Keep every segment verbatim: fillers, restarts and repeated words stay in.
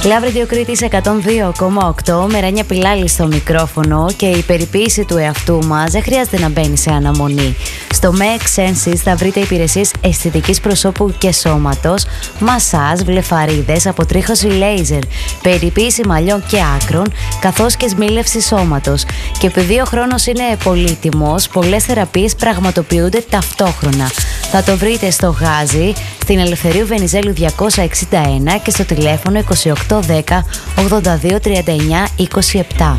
Love Radio Κρήτης εκατόν δύο κόμμα οκτώ, με Ρένια Πιλάλη στο μικρόφωνο, και η περιποίηση του εαυτού μας δεν χρειάζεται να μπαίνει σε αναμονή. Στο Make Senses θα βρείτε υπηρεσίες αισθητικής προσώπου και σώματος, μασάζ, βλεφαρίδες, αποτρίχωση λέιζερ, περιποίηση μαλλιών και άκρων, καθώς και σμίλευση σώματος. Και επειδή ο χρόνος είναι πολύτιμος, πολλές θεραπείες πραγματοποιούνται ταυτόχρονα. Θα το βρείτε στο Γάζι, στην Ελευθερίου Βενιζέλου διακόσια εξήντα ένα και στο τηλέφωνο είκοσι οκτώ δέκα ογδόντα δύο τριάντα εννιά είκοσι επτά.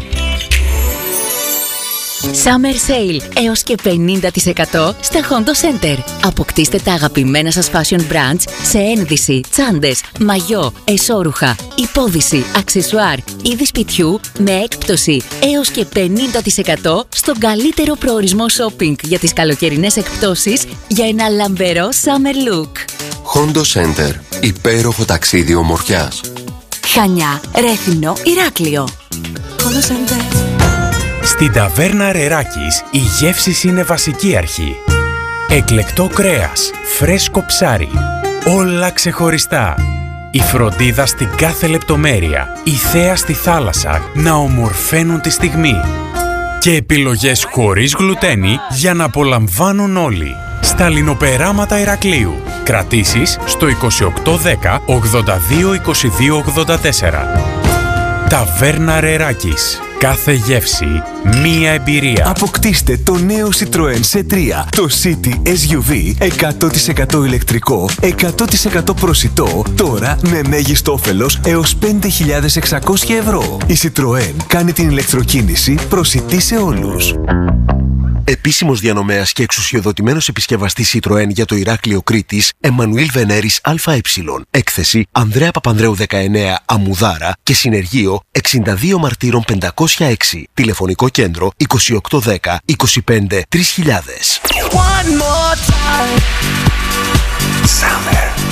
Summer Sale έως και πενήντα τοις εκατό στα Hondo Center. Αποκτήστε τα αγαπημένα σας fashion brands σε ένδυση, τσάντες, μαγιό, εσώρουχα, υπόδυση, αξεσουάρ, είδη σπιτιού με έκπτωση έως και πενήντα τοις εκατό στον καλύτερο προορισμό shopping για τις καλοκαιρινές εκπτώσεις για ένα λαμπερό summer look. Hondo Center. Υπέροχο ταξίδι ομορφιάς. Χανιά, Ρέθυμνο, Ηράκλειο. Hondo Center. Στην ταβέρνα Ρεράκης η γεύσης είναι βασική αρχή. Εκλεκτό κρέας, φρέσκο ψάρι, όλα ξεχωριστά. Η φροντίδα στην κάθε λεπτομέρεια, η θέα στη θάλασσα να ομορφαίνουν τη στιγμή. Και επιλογές χωρίς γλουτένι για να απολαμβάνουν όλοι. Στα λινοπεράματα Ηρακλείου. Κρατήσεις στο είκοσι οκτώ δέκα ογδόντα δύο είκοσι δύο ογδόντα τέσσερα. Ταβέρνα Ρεράκης. Κάθε γεύση, μία εμπειρία. Αποκτήστε το νέο Citroën σι τρία, το City ες γιου βι, εκατό τοις εκατό ηλεκτρικό, εκατό τοις εκατό προσιτό, τώρα με μέγιστο όφελος έως πέντε χιλιάδες εξακόσια ευρώ. Η Citroën κάνει την ηλεκτροκίνηση προσιτή σε όλους. Επίσημος διανομέας και εξουσιοδοτημένος επισκευαστής Citroën για το Ηράκλειο Κρήτης, Εμμανουήλ Βενέρης ΑΕ. Έκθεση Ανδρέα Παπανδρέου δεκαεννέα Αμμουδάρα και συνεργείο εξήντα δύο Μαρτύρων πεντακόσια έξι. Τηλεφωνικό κέντρο είκοσι οκτώ δέκα είκοσι πέντε τρεις χιλιάδες. One more time. Summer.